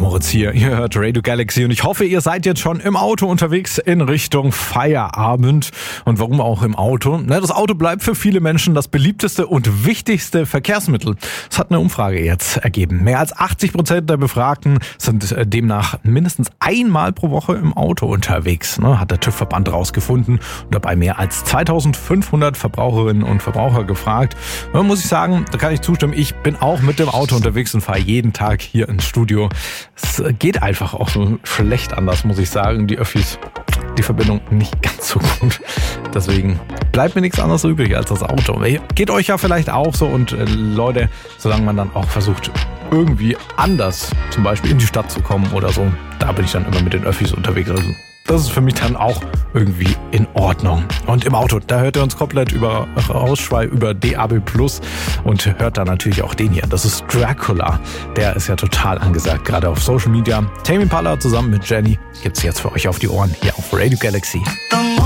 Moritz hier. Ihr hört Radio Galaxy und ich hoffe, ihr seid jetzt schon im Auto unterwegs in Richtung Feierabend. Und warum auch im Auto? Das Auto bleibt für viele Menschen das beliebteste und wichtigste Verkehrsmittel. Das hat eine Umfrage jetzt ergeben. Mehr als 80% der Befragten sind demnach mindestens einmal pro Woche im Auto unterwegs, hat der TÜV-Verband rausgefunden und dabei mehr als 2500 Verbraucherinnen und Verbraucher gefragt. Da muss ich sagen, da kann ich zustimmen, ich bin auch mit dem Auto unterwegs und fahre jeden Tag hier ins Studio. Es geht einfach auch so schlecht anders, muss ich sagen. Die Öffis, die Verbindung nicht ganz so gut. Deswegen bleibt mir nichts anderes übrig als das Auto. Geht euch ja vielleicht auch so und Leute, solange man dann auch versucht, irgendwie anders zum Beispiel in die Stadt zu kommen oder so, da bin ich dann immer mit den Öffis unterwegs. Also das ist für mich dann auch irgendwie in Ordnung. Und im Auto, da hört ihr uns komplett über Ausschwei, über DAB+ und hört dann natürlich auch den hier. Das ist Dracula. Der ist ja total angesagt, gerade auf Social Media. Tame Impala zusammen mit Jenny gibt's jetzt für euch auf die Ohren hier auf Radio Galaxy.